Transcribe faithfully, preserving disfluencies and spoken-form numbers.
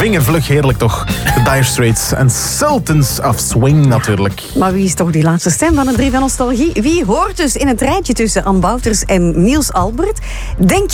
springen vlug, heerlijk toch? De Dire Straits en Sultans of Swing natuurlijk. Maar wie is toch die laatste stem van de drie van Nostalgie? Wie hoort dus in het rijtje tussen Ann Bouters en Niels Albert? Denk